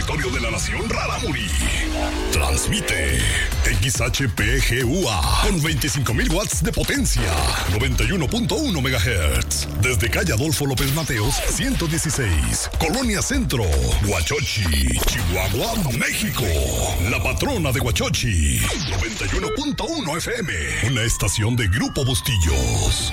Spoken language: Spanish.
Auditorio de la Nación Rarámuri. Transmite XHPGUA con 25,000 watts de potencia, 91.1 MHz. Desde calle Adolfo López Mateos, 116, Colonia Centro, Huachochi, Chihuahua, México. La patrona de Huachochi, 91.1 FM. Una estación de Grupo Bustillos.